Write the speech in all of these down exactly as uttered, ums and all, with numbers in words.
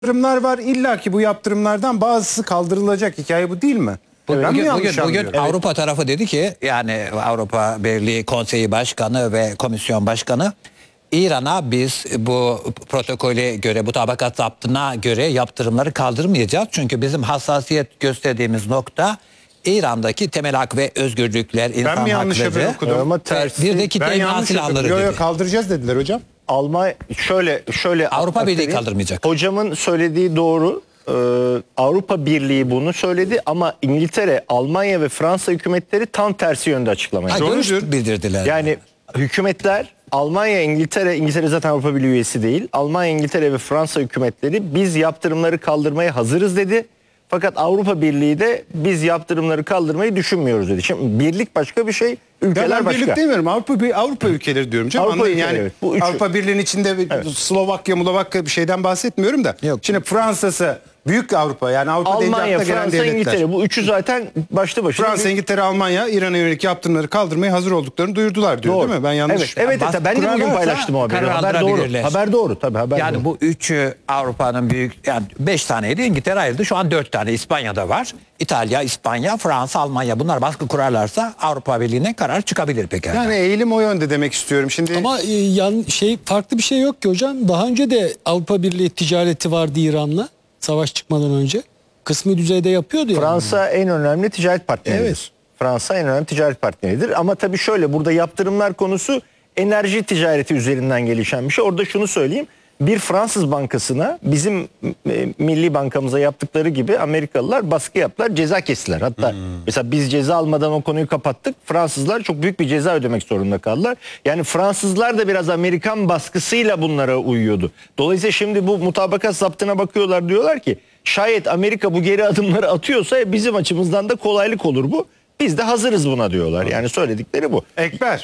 yaptırımlar var. İlla ki bu yaptırımlardan bazısı kaldırılacak. Hikaye bu değil mi? Bugün, Ben mi bugün, yanlış bugün anlıyorum? Avrupa tarafı dedi ki, yani Avrupa Birliği Konseyi Başkanı ve Komisyon Başkanı, İran'a biz bu protokole göre, bu tabakat zaptına göre yaptırımları kaldırmayacağız. Çünkü bizim hassasiyet gösterdiğimiz nokta İran'daki temel hak ve özgürlükler, insan Ben mi yanlış haber hakları, okudum? Ama tersi. bir de kitle Ben imha yanlış silahları okudum. Yo, yo, dedi. kaldıracağız dediler hocam. Almanya şöyle şöyle Avrupa Birliği aktarayım. kaldırmayacak. Hocamın söylediği doğru. Ee, Avrupa Birliği bunu söyledi ama İngiltere, Almanya ve Fransa hükümetleri tam tersi yönde açıklama Ha, yaptı. görüş Doğrudur. bildirdiler. Yani hükümetler Almanya, İngiltere, İngiltere zaten Avrupa Birliği üyesi değil. Almanya, İngiltere ve Fransa hükümetleri biz yaptırımları kaldırmaya hazırız dedi. Fakat Avrupa Birliği de biz yaptırımları kaldırmayı düşünmüyoruz dedi. Şimdi birlik başka bir şey, Ya ülkeler ben başka. birlik demiyorum. Avrupa bir Avrupa ülkeleri diyorum canım. Avrupa Anlayın ülkeleri, yani evet. Bu üçü. Avrupa Birliği'nin içinde bir Slovakya, Mulovakya bir şeyden bahsetmiyorum da. Yok. Şimdi Fransa'sı büyük Avrupa, yani Avrupa deyince Almanya, akla gelen Fransa, devletler. İngiltere bu üçü zaten başlı başına. Fransa, bir- İngiltere, Almanya İran'a yönelik yaptırımları kaldırmaya hazır olduklarını duyurdular diyor, Doğru. değil mi? Ben yanlış. Evet, evet, Bas- evet. Ben de bugün kurarlarsa paylaştım o haberi. karar Haber doğru. aldırabilirler. Haber doğru tabii haber Yani doğru. bu üçü Avrupa'nın büyük, yani beş taneydi, İngiltere ayrıldı. Şu an dört tane İspanya'da var. İtalya, İspanya, Fransa, Almanya, bunlar baskı kurarlarsa Avrupa Birliği'ne karar çıkabilir pekala. Yani eğilim o yönde demek istiyorum. Şimdi Ama e, yan şey farklı bir şey yok ki hocam. Daha önce de Avrupa Birliği ticareti vardı İran'la savaş çıkmadan önce. Kısmi düzeyde yapıyordu yani. Fransa en önemli ticaret partneridir. Evet. Fransa en önemli ticaret partneridir. Ama tabii şöyle, burada yaptırımlar konusu enerji ticareti üzerinden gelişen bir şey. Orada şunu söyleyeyim. Bir Fransız bankasına bizim e, milli bankamıza yaptıkları gibi Amerikalılar baskı yaptılar, ceza kestiler. Hatta mesela biz ceza almadan o konuyu kapattık. Fransızlar çok büyük bir ceza ödemek zorunda kaldılar. Yani Fransızlar da biraz Amerikan baskısıyla bunlara uyuyordu. Dolayısıyla şimdi bu mutabakat zaptına bakıyorlar, diyorlar ki şayet Amerika bu geri adımları atıyorsa bizim açımızdan da kolaylık olur bu. Biz de hazırız buna diyorlar. Yani söyledikleri bu. Ekber,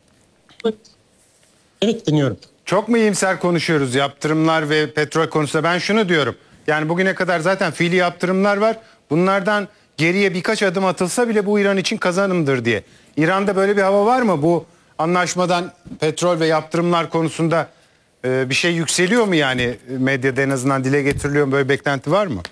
Evet, dinliyorum. çok mu iyimser konuşuyoruz yaptırımlar ve petrol konusunda? Ben şunu diyorum. Yani bugüne kadar zaten fiili yaptırımlar var. Bunlardan geriye birkaç adım atılsa bile bu İran için kazanımdır diye. İran'da böyle bir hava var mı? Bu anlaşmadan petrol ve yaptırımlar konusunda e, bir şey yükseliyor mu yani? Medyada en azından dile getiriliyor mu? Böyle bir beklenti var mı?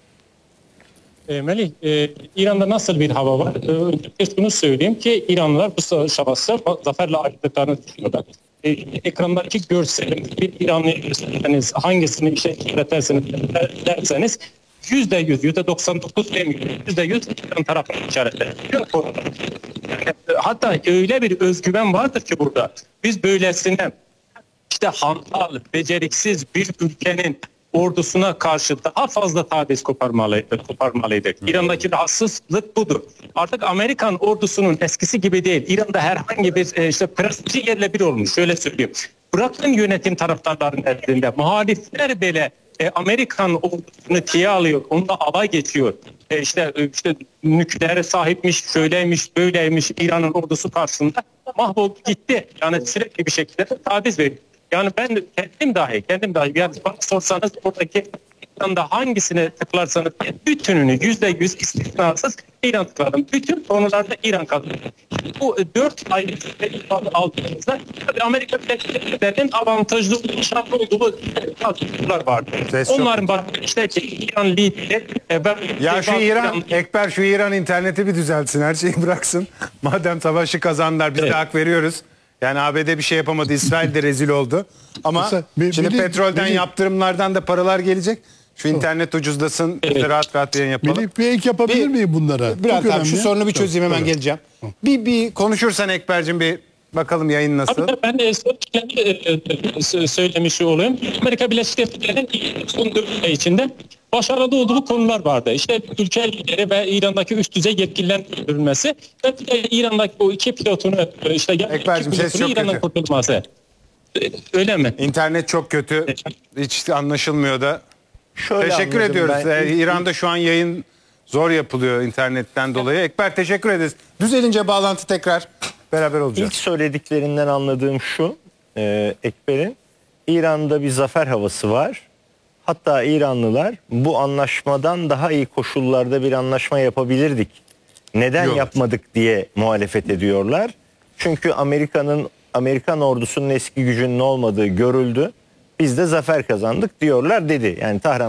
E, Melih, e, İran'da nasıl bir hava var? E, öncelikle şunu söyleyeyim ki İranlılar bu savaşta zaferle ayrıldıklarını düşünüyorlar. E, ekrandaki görselin bir İranlı'ya gösterirseniz, hangisini işe işaretlerseniz derseniz yüzde yüz, yüzde doksan dokuz demiyorum. Yüzde yüz İran tarafına işaretler. Yani, hatta öyle bir özgüven vardır ki burada. Biz böylesine işte hantal, beceriksiz bir ülkenin ordusuna karşı daha fazla taviz koparmalıydı, koparmalıydı. İran'daki rahatsızlık budur. Artık Amerikan ordusunun eskisi gibi değil. İran'da herhangi bir e, işte prestiji yerle bir olmuş. Şöyle söyleyeyim. Bırakın yönetim taraftarlarının elinde. Muhalifler bile e, Amerikan ordusunu tiye alıyor. Onunla alay geçiyor. E, işte e, işte nükleere sahipmiş, şöyleymiş, böyleymiş İran'ın ordusu karşısında mahvoldu gitti. Yani sürekli bir şekilde taviz veriyor. Yani ben kendim dahi, kendim dahi yani bana sorsanız oradaki ekranda hangisine tıklarsanız bütününü yüzde yüz istisnasız İran tıkladım. Bütün konularda İran kazandı. Bu dört ayrı aldığımızda tabii Amerika Birleşik Devletleri'nin avantajlı şartlı olduğu kadrolar vardı. Ses Onların bak işte İran lideri e, ben Ya şu bazı İran, Ekber şu İran interneti bir düzeltsin, her şeyi bıraksın. Madem savaşı kazandılar, biz de Evet. hak veriyoruz. Yani A B D bir şey yapamadı, İsrail de rezil oldu. Ama Mesela be- şimdi benim- petrolden benim- yaptırımlardan da paralar gelecek. Şu internet ucuzlasın, biz de rahat rahat yayın yapalım. Melih Bey ek yapabilir Bir- miyim bunlara? Biraz Çok abi şu önemli. sorunu bir çözeyim, hemen Tabii. geleceğim. Bir bir konuşursan Ekber'cim, bir bakalım yayın nasıl. Tabii ben de kendi e, e, söylemiş olayım. Amerika Birleşik Devletleri'nin son dört ay içinde başarılı olduğu konular vardı. İşte ülke lideri ve İran'daki üst düzey yetkililerin öldürülmesi ve bir de İran'daki o iki pilotunu e, işte Ekber'cim, ses çok İran'dan kötü. kurtulması. E, Öyle mi? İnternet çok kötü. Hiç anlaşılmıyor da. Şöyle Teşekkür anladım ediyoruz. ben. Ee, İlk- İran'da şu an yayın zor yapılıyor internetten dolayı. Ekber, teşekkür ederiz. Düzelince bağlantı tekrar beraber olacağız. İlk söylediklerinden anladığım şu, e, Ekber'in İran'da bir zafer havası var. Hatta İranlılar bu anlaşmadan daha iyi koşullarda bir anlaşma yapabilirdik. Neden Diyorlar. yapmadık diye muhalefet ediyorlar. Çünkü Amerika'nın Amerikan ordusunun eski gücünün olmadığı görüldü. Biz de zafer kazandık diyorlar dedi. Yani Tahran